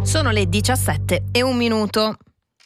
Sono le 17:01.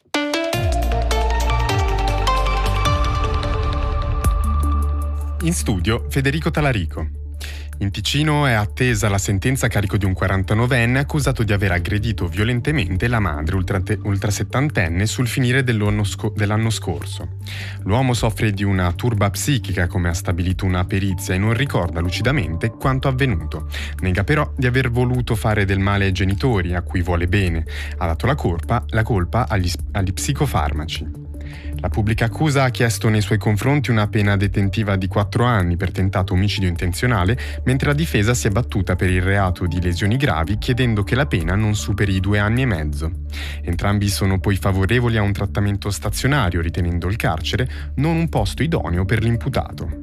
In studio Federico Talarico. In Ticino è attesa la sentenza a carico di un 49enne accusato di aver aggredito violentemente la madre ultrasettantenne sul finire dell'anno scorso. L'uomo soffre di una turba psichica, come ha stabilito una perizia, e non ricorda lucidamente quanto avvenuto. Nega però di aver voluto fare del male ai genitori, a cui vuole bene. Ha dato la colpa agli psicofarmaci. La pubblica accusa ha chiesto nei suoi confronti una pena detentiva di 4 anni per tentato omicidio intenzionale, mentre la difesa si è battuta per il reato di lesioni gravi, chiedendo che la pena non superi i 2 anni e mezzo. Entrambi sono poi favorevoli a un trattamento stazionario, ritenendo il carcere non un posto idoneo per l'imputato.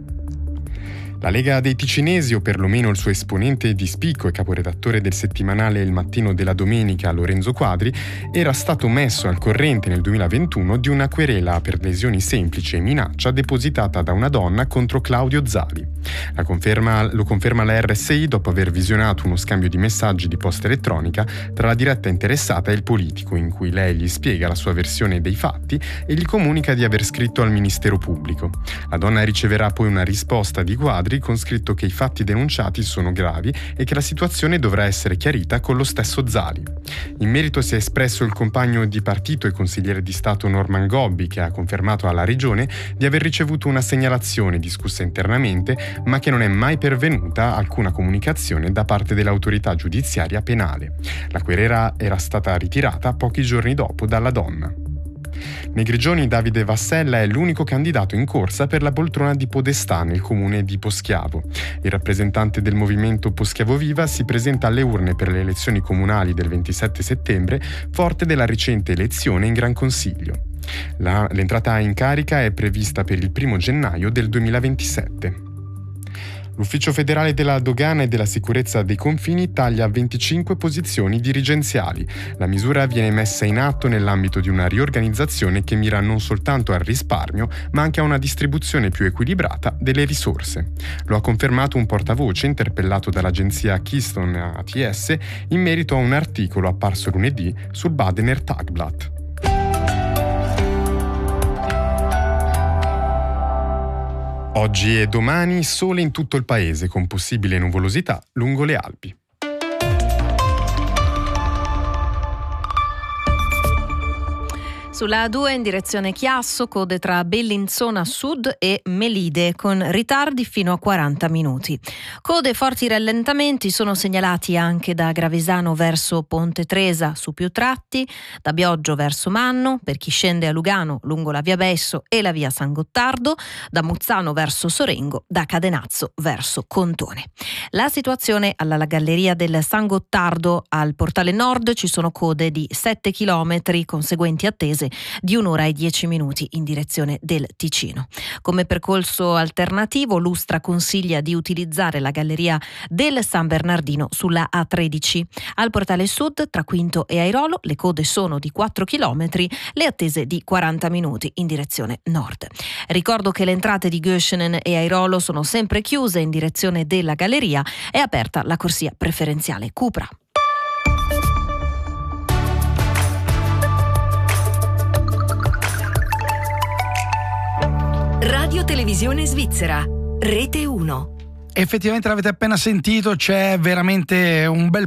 La Lega dei Ticinesi, o perlomeno il suo esponente di spicco e caporedattore del settimanale Il Mattino della Domenica, Lorenzo Quadri, era stato messo al corrente nel 2021 di una querela per lesioni semplici e minaccia depositata da una donna contro Claudio Zali. Lo conferma la RSI dopo aver visionato uno scambio di messaggi di posta elettronica tra la diretta interessata e il politico, in cui lei gli spiega la sua versione dei fatti e gli comunica di aver scritto al Ministero Pubblico. La donna riceverà poi una risposta di Quadri con scritto che i fatti denunciati sono gravi e che la situazione dovrà essere chiarita con lo stesso Zali. In merito si è espresso il compagno di partito e consigliere di Stato Norman Gobbi, che ha confermato alla Regione di aver ricevuto una segnalazione discussa internamente, ma che non è mai pervenuta alcuna comunicazione da parte dell'autorità giudiziaria penale. La querela era stata ritirata pochi giorni dopo dalla donna. Nei Grigioni Davide Vassella è l'unico candidato in corsa per la poltrona di Podestà nel comune di Poschiavo. Il rappresentante del movimento Poschiavo Viva si presenta alle urne per le elezioni comunali del 27 settembre, forte della recente elezione in Gran Consiglio. L'entrata in carica è prevista per il 1 gennaio del 2027. L'Ufficio federale della dogana e della sicurezza dei confini taglia 25 posizioni dirigenziali. La misura viene messa in atto nell'ambito di una riorganizzazione che mira non soltanto al risparmio, ma anche a una distribuzione più equilibrata delle risorse. Lo ha confermato un portavoce interpellato dall'agenzia Keystone ATS in merito a un articolo apparso lunedì sul Badener Tagblatt. Oggi e domani sole in tutto il paese, con possibile nuvolosità lungo le Alpi. Sulla A2 in direzione Chiasso, code tra Bellinzona Sud e Melide, con ritardi fino a 40 minuti. Code e forti rallentamenti sono segnalati anche da Gravesano verso Ponte Tresa su più tratti, da Bioggio verso Manno, per chi scende a Lugano lungo la via Besso e la via San Gottardo, da Muzzano verso Sorengo, da Cadenazzo verso Contone. La situazione alla galleria del San Gottardo al Portale Nord: ci sono code di 7 km, conseguenti attese di 1 ora e 10 minuti in direzione del Ticino. Come percorso alternativo, l'Ustra consiglia di utilizzare la galleria del San Bernardino sulla A13. Al Portale Sud, tra Quinto e Airolo, le code sono di 4 km, le attese di 40 minuti in direzione nord. Ricordo che le entrate di Göschenen e Airolo sono sempre chiuse. In direzione della galleria è aperta la corsia preferenziale Cupra. Radio Televisione Svizzera, Rete 1. Effettivamente l'avete appena sentito, c'è veramente un bel